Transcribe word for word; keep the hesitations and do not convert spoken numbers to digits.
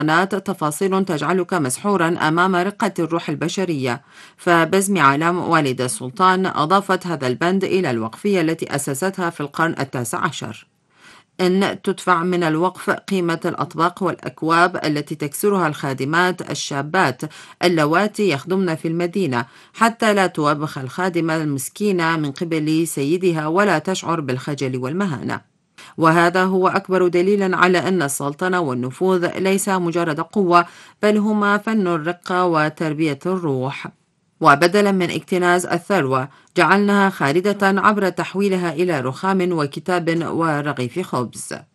تفاصيل تجعلك مسحورا أمام رقة الروح البشرية. فبزم علام والد السلطان أضافت هذا البند إلى الوقفية التي أسستها في القرن التاسع عشر: إن تدفع من الوقف قيمة الأطباق والأكواب التي تكسرها الخادمات الشابات اللواتي يخدمن في المدينة، حتى لا توبخ الخادمة المسكينة من قبل سيدها ولا تشعر بالخجل والمهانة. وهذا هو أكبر دليل على أن السلطنة والنفوذ ليس مجرد قوة، بل هما فن الرقة وتربية الروح. وبدلا من اكتناز الثروة، جعلناها خالدة عبر تحويلها إلى رخام وكتاب ورغيف خبز.